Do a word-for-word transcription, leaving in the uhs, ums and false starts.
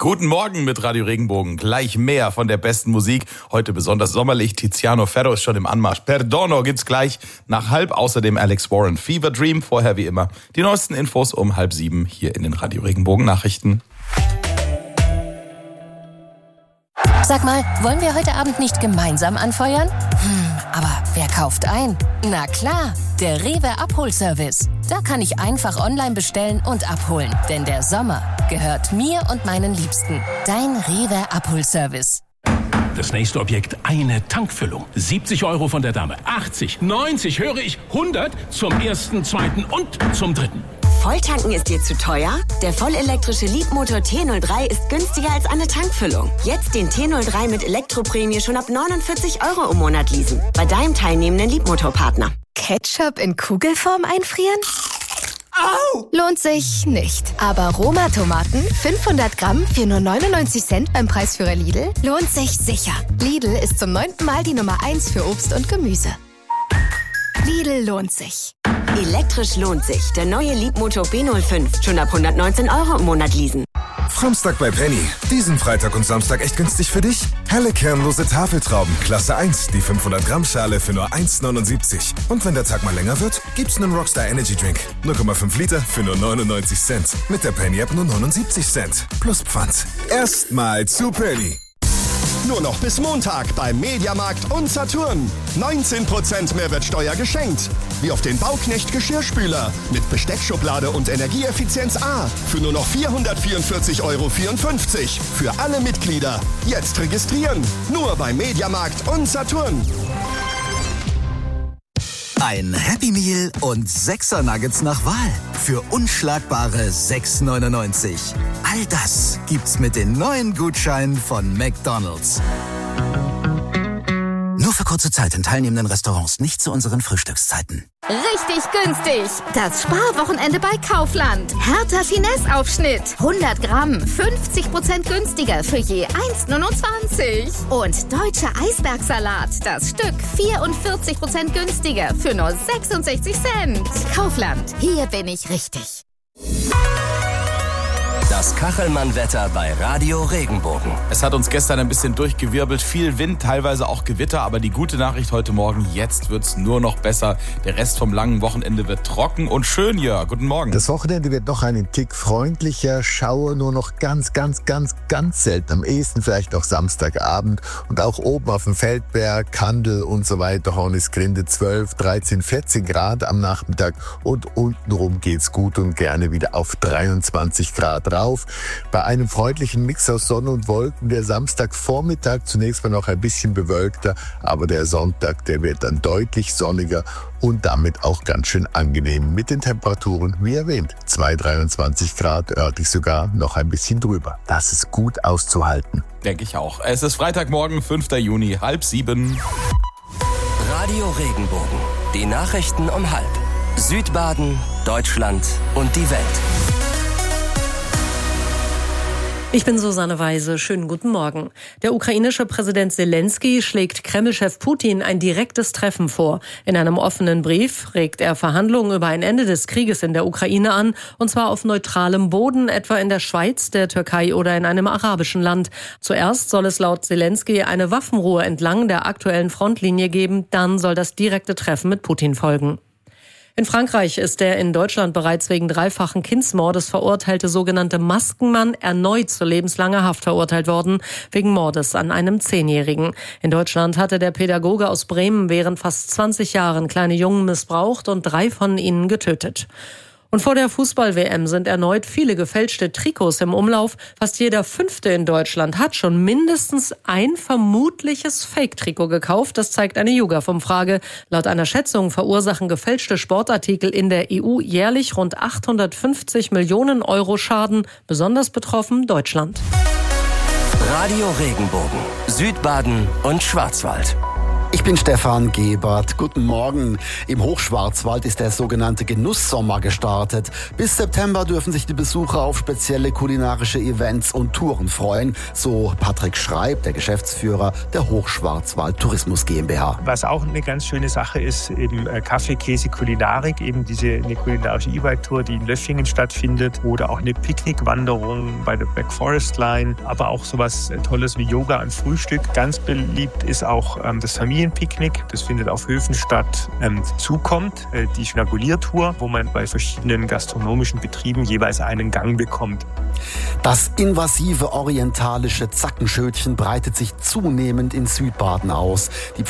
Guten Morgen mit Radio Regenbogen. Gleich mehr von der besten Musik. Heute besonders sommerlich. Tiziano Ferro ist schon im Anmarsch. Perdono gibt's gleich nach halb. Außerdem Alex Warren, Fever Dream. Vorher wie immer die neuesten Infos um halb sieben hier in den Radio Regenbogen Nachrichten. Sag mal, wollen wir heute Abend nicht gemeinsam anfeuern? Hm, aber wer kauft ein? Na klar, der Rewe Abholservice. Da kann ich einfach online bestellen und abholen. Denn der Sommer gehört mir und meinen Liebsten. Dein Rewe Abholservice. Das nächste Objekt, eine Tankfüllung. siebzig Euro von der Dame. achtzig, neunzig, höre ich, hundert zum ersten, zweiten und zum dritten. Volltanken ist dir zu teuer? Der vollelektrische Leapmotor T null drei ist günstiger als eine Tankfüllung. Jetzt den T null drei mit Elektroprämie schon ab neunundvierzig Euro im Monat leasen. Bei deinem teilnehmenden Leapmotor-Partner. Ketchup in Kugelform einfrieren? Au! Lohnt sich nicht. Aber Roma-Tomaten, fünfhundert Gramm für nur neunundneunzig Cent beim Preisführer Lidl, lohnt sich sicher. Lidl ist zum neunten Mal die Nummer eins für Obst und Gemüse. Lidl lohnt sich. Elektrisch lohnt sich. Der neue Leapmotor B null fünf. Schon ab hundertneunzehn Euro im Monat leasen. Framstag bei Penny. Diesen Freitag und Samstag echt günstig für dich? Helle kernlose Tafeltrauben, Klasse eins, die fünfhundert Gramm Schale für nur eins neunundsiebzig. Und wenn der Tag mal länger wird, gibt's einen Rockstar Energy Drink. null Komma fünf Liter für nur neunundneunzig Cent. Mit der Penny App nur neunundsiebzig Cent. Plus Pfand. Erstmal zu Penny. Nur noch bis Montag beim Mediamarkt und Saturn. neunzehn Prozent Mehrwertsteuer geschenkt. Wie auf den Bauknecht Geschirrspüler mit Besteckschublade und Energieeffizienz A für nur noch vierhundertvierundvierzig Euro vierundfünfzig. Für alle Mitglieder. Jetzt registrieren. Nur beim Mediamarkt und Saturn. Ein Happy Meal und Sechser Nuggets nach Wahl für unschlagbare sechs neunundneunzig. All das gibt's mit den neuen Gutscheinen von McDonald's. Nur für kurze Zeit in teilnehmenden Restaurants, nicht zu unseren Frühstückszeiten. Richtig günstig. Das Sparwochenende bei Kaufland. Hertha Finesse-Aufschnitt. hundert Gramm, fünfzig Prozent günstiger für je eins neunundzwanzig. Und deutscher Eisbergsalat. Das Stück vierundvierzig Prozent günstiger für nur sechsundsechzig Cent. Kaufland. Hier bin ich richtig. Das Kachelmann-Wetter bei Radio Regenbogen. Es hat uns gestern ein bisschen durchgewirbelt. Viel Wind, teilweise auch Gewitter. Aber die gute Nachricht heute Morgen, jetzt wird's nur noch besser. Der Rest vom langen Wochenende wird trocken und schön, Jörg. Guten Morgen. Das Wochenende wird noch einen Tick freundlicher. Schauer nur noch ganz, ganz, ganz, ganz selten. Am ehesten vielleicht noch Samstagabend. Und auch oben auf dem Feldberg, Kandel und so weiter, Hornisgrinde zwölf, dreizehn, vierzehn Grad am Nachmittag. Und untenrum geht's gut und gerne wieder auf dreiundzwanzig Grad rauf. Bei einem freundlichen Mix aus Sonne und Wolken. Der Samstagvormittag zunächst mal noch ein bisschen bewölkter, aber der Sonntag, der wird dann deutlich sonniger und damit auch ganz schön angenehm mit den Temperaturen, wie erwähnt, zwei, dreiundzwanzig Grad, örtlich sogar noch ein bisschen drüber. Das ist gut auszuhalten. Denke ich auch. Es ist Freitagmorgen, fünfter Juni, halb sieben. Radio Regenbogen. Die Nachrichten um halb. Südbaden, Deutschland und die Welt. Ich bin Susanne Weise. Schönen guten Morgen. Der ukrainische Präsident Zelensky schlägt Kreml-Chef Putin ein direktes Treffen vor. In einem offenen Brief regt er Verhandlungen über ein Ende des Krieges in der Ukraine an, und zwar auf neutralem Boden, etwa in der Schweiz, der Türkei oder in einem arabischen Land. Zuerst soll es laut Zelensky eine Waffenruhe entlang der aktuellen Frontlinie geben, dann soll das direkte Treffen mit Putin folgen. In Frankreich ist der in Deutschland bereits wegen dreifachen Kindsmordes verurteilte sogenannte Maskenmann erneut zu lebenslanger Haft verurteilt worden, wegen Mordes an einem Zehnjährigen. In Deutschland hatte der Pädagoge aus Bremen während fast zwanzig Jahren kleine Jungen missbraucht und drei von ihnen getötet. Und vor der Fußball-W M sind erneut viele gefälschte Trikots im Umlauf. Fast jeder Fünfte in Deutschland hat schon mindestens ein vermutliches Fake-Trikot gekauft. Das zeigt eine YouGov-Umfrage. Laut einer Schätzung verursachen gefälschte Sportartikel in der E U jährlich rund achthundertfünfzig Millionen Euro Schaden. Besonders betroffen Deutschland. Radio Regenbogen. Südbaden und Schwarzwald. Ich bin Stefan Gebert. Guten Morgen. Im Hochschwarzwald ist der sogenannte Genusssommer gestartet. Bis September dürfen sich die Besucher auf spezielle kulinarische Events und Touren freuen, so Patrick Schreib, der Geschäftsführer der Hochschwarzwald Tourismus GmbH. Was auch eine ganz schöne Sache ist, eben Kaffee, Käse, Kulinarik, eben diese eine kulinarische E-Bike-Tour, die in Löffingen stattfindet, oder auch eine Picknickwanderung bei der Black Forest Line, aber auch sowas Tolles wie Yoga und Frühstück. Ganz beliebt ist auch ähm, das Familienpicknick, das findet auf Höfen statt. Ähm, dazu kommt äh, die Schnabuliertour, wo man bei verschiedenen gastronomischen Betrieben jeweils einen Gang bekommt. Das invasive orientalische Zackenschötchen breitet sich zunehmend in Südbaden aus. Die